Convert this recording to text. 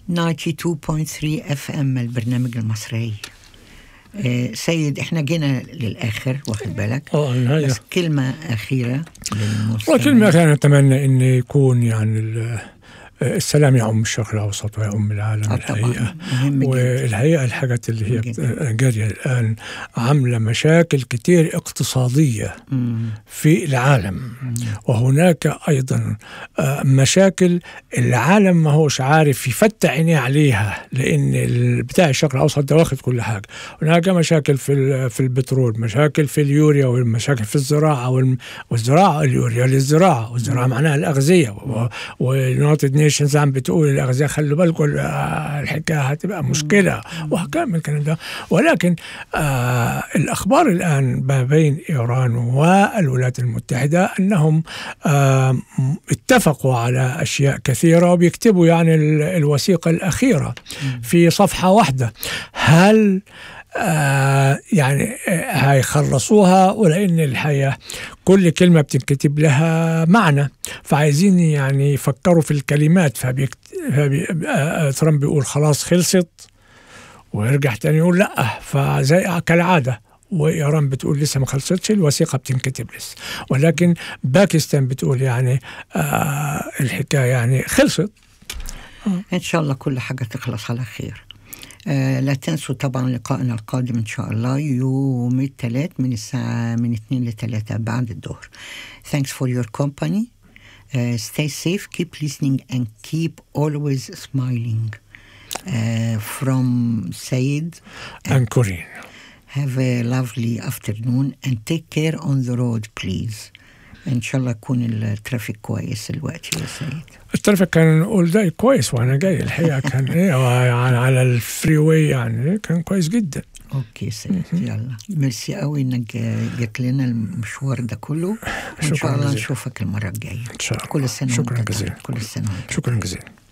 92.3 FM البرنامج المصري. سيد احنا جينا للآخر واخد بالك، بس كلمة أخيرة للمستمعين. كلمة أخيرة نتمنى أن يكون يعني السلام يعم الشرق الأوسط ويعم العالم الحقيقة. والحقيقة الحاجات اللي هي جارية الآن عاملة مشاكل كتير اقتصادية في العالم، وهناك أيضا مشاكل العالم ما هوش عارف يفتح عينيه عليها، لأن بتاع الشرق الأوسط ده واخد كل حاجة. هناك مشاكل في البترول، مشاكل في اليوريا، والمشاكل في الزراعة والزراعة اليوريا للزراعة، والزراعة معناها الأغذية، واليونايتد نيشنز عم بتقول الأغذية خلوا بالكم الحكاية هتبقى مشكلة وحكام من الكلام ده. ولكن الأخبار الآن ما بين إيران والولايات المتحدة أنهم اتفقوا على أشياء كثيرة، وبيكتبوا يعني الوثيقة الأخيرة في صفحة واحدة. هل يعني هيخلصوها؟ ولأن الحقيقة كل كلمة بتنكتب لها معنى، فعايزين يعني يفكروا في الكلمات. ترامب بيقول خلاص خلصت، ويرجع تاني يقول لأ، فزي كالعادة. وإيران بتقول لسه ما خلصتش، الوثيقة بتنكتب لسه. ولكن باكستان بتقول يعني الحكاية يعني خلصت. إن شاء الله كل حاجة تخلص على خير. لا تنسوا طبعا لقائنا القادم إن شاء الله يوم الثلاث من 2 ل3 بعد الظهر. Thanks for your company. Stay safe, keep listening and keep always smiling. From Said and Corinne. Have a lovely afternoon and take care on the road please. إن شاء الله يكون الترافيك كويس الوقت يا سيد. الترافيك كان نقول ده كويس وأنا جاي الحقيقة كان على الفري واي يعني كان كويس جدا. أوكي سيد، يلا ميرسي قوي إنك جت لنا المشوار ده كله، وإن شاء الله نشوفك المرة الجاية. إن شاء الله. كل سنة شكرا جزيلا. كل سنة. شكرا جزيلا.